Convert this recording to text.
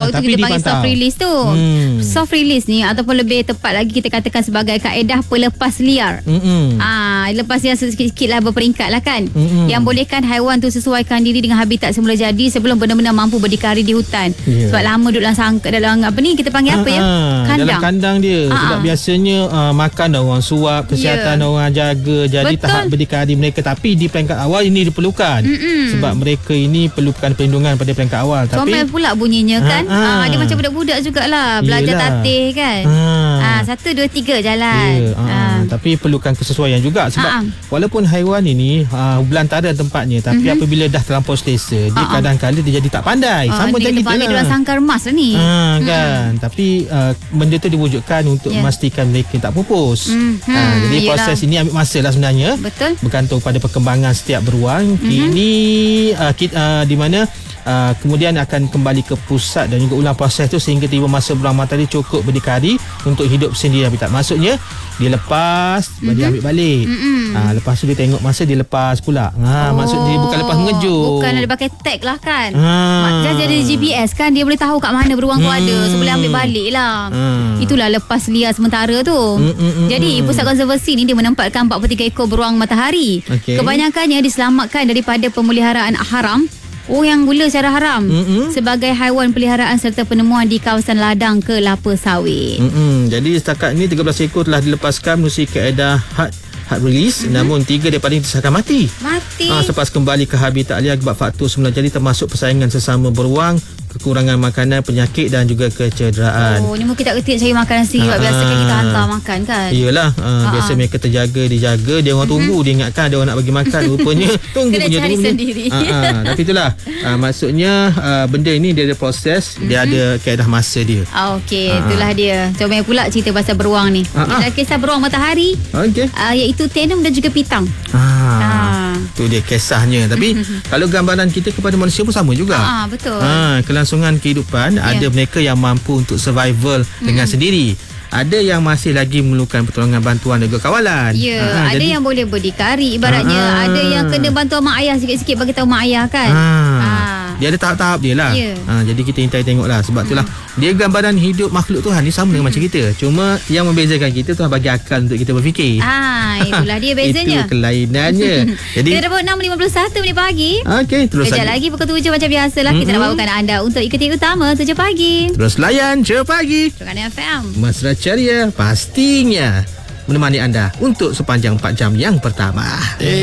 Itu tapi kita panggil soft release tu. Soft release ni ataupun lebih tepat lagi kita katakan sebagai kaedah pelepas liar. Lepas liar sikit-sikit lah, berperingkat lah kan. Yang bolehkan haiwan tu sesuaikan diri dengan habitat semula jadi sebelum benar-benar mampu berdikari di hutan. Sebab lama duduk dalam apa ni kita panggil apa ya? Kandang. Dalam kandang dia. Sebab biasanya makan dah orang suap, kesihatan orang jaga. Jadi tahap berdikari mereka, tapi di peringkat awal ini diperlukan. Sebab mereka ini perlukan perlindungan pada peringkat awal. Comel pula bunyinya kan. Dia macam budak-budak jugalah. Belajar tatih kan. 1, 2, 3 jalan. Tapi perlukan kesesuaian juga. Sebab walaupun haiwan ini belantara tempatnya, tapi apabila dah terlampau selesa, dia kadang-kadang dia jadi tak pandai. Sama macam kita lah. Dia sangkar emas lah ni. Kan. Tapi benda tu diwujudkan untuk memastikan mereka tak pupus. Jadi proses ini ambil masa lah sebenarnya. Betul. Bergantung pada perkembangan setiap beruang. Kini di mana kemudian akan kembali ke pusat dan juga ulang proses tu sehingga tiba masa beruang matahari cukup berdikari untuk hidup sendiri habitat. Maksudnya dia lepas, dia ambil balik. Lepas tu dia tengok masa dia lepas pula. Maksud dia bukan lepas mengejut. Bukan ada pakai tag lah kan. Dia ada GPS kan, dia boleh tahu kat mana beruang tu ada, so boleh ambil balik lah. Itulah lepas liar sementara tu. Jadi pusat konservasi ni dia menempatkan 43 ekor beruang matahari. Kebanyakannya diselamatkan daripada pemeliharaan haram. Yang gula secara haram sebagai haiwan peliharaan serta penemuan di kawasan ladang kelapa sawit. Jadi setakat ini 13 ekor telah dilepaskan melalui kaedah hard release, namun 3 daripada ini disahkan mati. Selepas kembali ke habitat liar akibat faktor semula jadi termasuk persaingan sesama beruang, kekurangan makanan, penyakit dan juga kecederaan. Ni mungkin tak kerti cari makanan sendiri. Biasa kan kita hantar makan kan. Iyalah, biasa mereka dijaga, dia orang tunggu, dia ingatkan ada orang nak bagi makan, rupanya tunggu kena punya cari sendiri. Tapi itulah maksudnya benda ini dia ada proses, dia ada kaedah masa dia. Itulah dia. Comel pula cerita pasal beruang ni. Kita kisah beruang matahari. Iaitu tenum dan juga pitang. Itu dia kisahnya. Tapi kalau gambaran kita kepada manusia pun sama juga. Betul. Kelangsungan kehidupan, ada mereka yang mampu untuk survival dengan sendiri. Ada yang masih lagi memerlukan pertolongan bantuan dan juga kawalan. Ada yang boleh berdikari ibaratnya. Ada yang kena bantuan mak ayah sikit-sikit bagi tahu mak ayah kan. Dia ada tahap-tahap dia lah. Jadi kita intai tengoklah. Sebab itulah dia gambaran hidup makhluk Tuhan ni sama dengan macam kita. Cuma yang membezakan kita Tuhan bagi akal untuk kita berfikir. Itulah dia bezanya. Itu kelainannya. Jadi 6.51 minit pagi. Terus sekejap lagi pukul 7 macam biasalah. Kita nak bawakan anda untuk ikuti utama 7 pagi. Terus layan 7 pagi Terengganu FM. Mesra ceria pastinya menemani anda untuk sepanjang 4 jam yang pertama.